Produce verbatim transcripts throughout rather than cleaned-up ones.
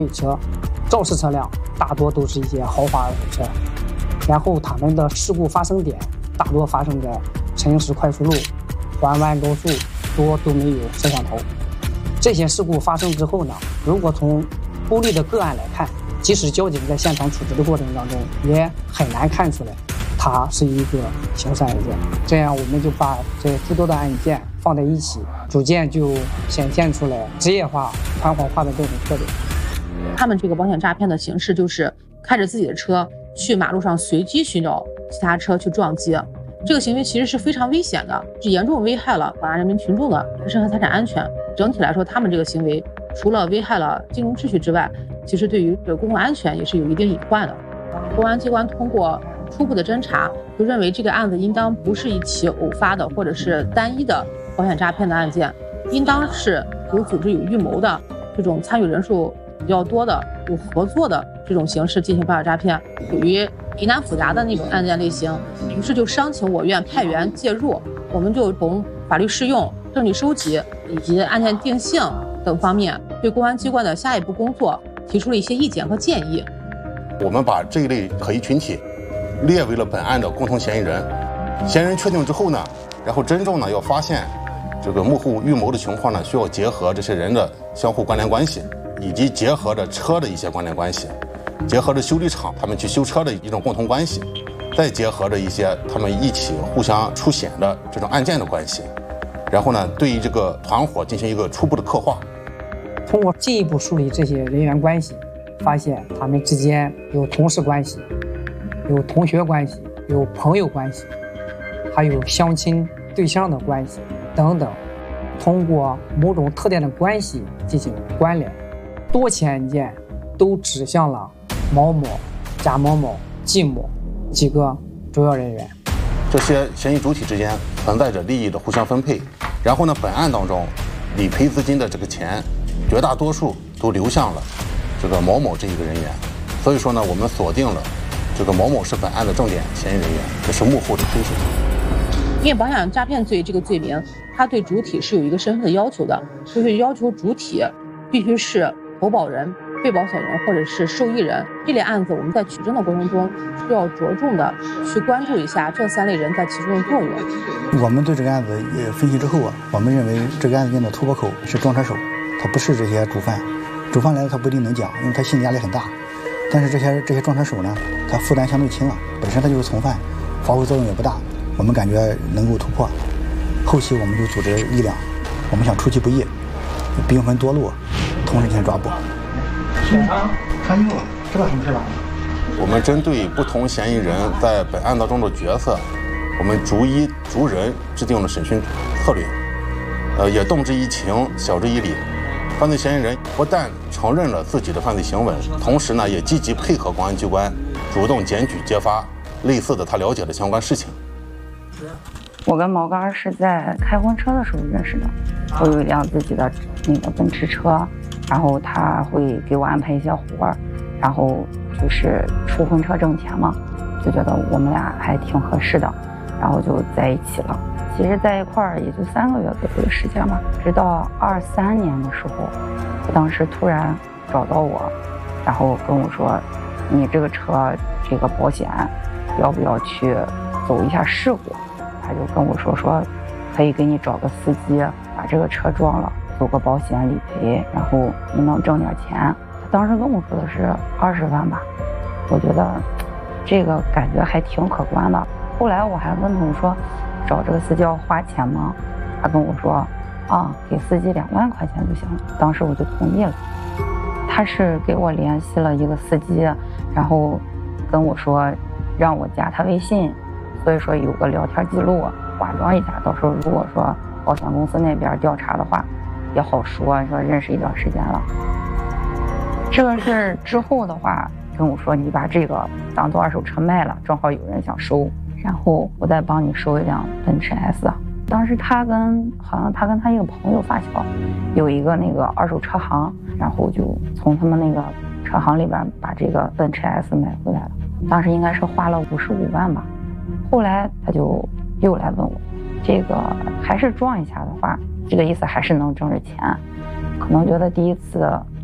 车、肇事车辆大多都是一些豪华二手车，然后他们的事故发生点大多发生在城市快速路、环弯高速，多都没有摄像头。这些事故发生之后呢，如果从孤立的个案来看，即使交警在现场处置的过程当中，也很难看出来它是一个刑事案件。这样我们就把这诸多的案件放在一起，逐渐就显现出来职业化、团伙化的这种特点。 他们这个保险诈骗的形式就是开着自己的车去马路上随机寻找其他车去撞击，这个行为其实是非常危险的，是严重危害了广大人民群众的人身和财产安全。整体来说，他们这个行为除了危害了金融秩序之外，其实对于这个公共安全也是有一定隐患的。公安机关通过初步的侦查，就认为这个案子应当不是一起偶发的或者是单一的保险诈骗的案件，应当是有组织有预谋的，这种参与人数比较多的、有合作的这种形式进行保险诈骗，属于疑难复杂的那种案件类型。于是就商请我院派员介入，我们就从法律适用、证据收集以及案件定性等方面，对公安机关的下一步工作提出了一些意见和建议。 我们把这一类可疑群体列为了本案的共同嫌疑人。嫌疑人确定之后呢，然后真正呢要发现这个幕后预谋的情况呢，需要结合这些人的相互关联关系，以及结合着车的一些关联关系，结合着修理厂他们去修车的一种共同关系，再结合着一些他们一起互相出险的这种案件的关系，然后呢，对于这个团伙进行一个初步的刻画。 通过进一步梳理这些人员关系，发现他们之间有同事关系，有同学关系，有朋友关系，还有相亲对象的关系等等。通过某种特定的关系进行关联，多起案件都指向了毛某、贾某某、季某几个主要人员。 这些嫌疑主体之间存在着利益的互相分配，然后呢，本案当中理赔资金的这个钱绝大多数都流向了这个某某这一个人员，所以说呢，我们锁定了这个某某是本案的重点嫌疑人员，这是幕后的推手。 因为保险诈骗罪这个罪名，它对主体是有一个身份的要求的，就是要求主体必须是投保人、被保险人或者是受益人。这类案子我们在取证的过程中是要着重的去关注一下这三类人在其中的作用。 我们对这个案子也分析之后啊，我们认为这个案件的突破口是撞车手，他不是这些主犯。主犯来了他不一定能讲，因为他心理压力很大。但是这些这些撞车手呢，他负担相对轻了，本身他就是从犯，发挥作用也不大。我们感觉能够突破，后期我们就组织力量，我们想出其不意，兵分多路，同时进行抓捕。 平常穿越知道什么事吧？ 我们针对不同嫌疑人在本案当中的角色，我们逐一逐人制定了审讯策略，呃，也动之以情，晓之以理。犯罪嫌疑人不但承认了自己的犯罪行为，同时呢，也积极配合公安机关，主动检举揭发类似的他了解的相关事情。 我跟毛刚是在开婚车的时候认识的，我有一辆自己的那个奔驰车，然后他会给我安排一些活儿，然后就是出婚车挣钱嘛，就觉得我们俩还挺合适的，然后就在一起了。其实在一块儿也就三个月左右的时间吧，直到二三年的时候，他当时突然找到我，然后跟我说，你这个车这个保险要不要去走一下事故？他就跟我说说，可以给你找个司机把这个车撞了，做个保险理赔，然后你能挣点钱。他当时跟我说的是二十万吧，我觉得这个感觉还挺可观的。后来我还问他，我说找这个司机要花钱吗？他跟我说啊，给司机两万块钱就行了。当时我就同意了。他是给我联系了一个司机，然后跟我说让我加他微信，所以说有个聊天记录，化妆一下，到时候如果说保险公司那边调查的话也好说，说认识一段时间了。这个事之后的话跟我说，你把这个当做二手车卖了，正好有人想收，然后我再帮你收一辆奔驰 S。 当时他跟好像他跟他一个朋友发小有一个那个二手车行，然后就从他们那个车行里边把这个奔驰 S 买回来了，当时应该是花了五十五万吧。后来他就又来问我，这个还是撞一下的话，这个意思还是能挣着钱，可能觉得第一次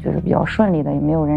就是比较顺利的，也没有人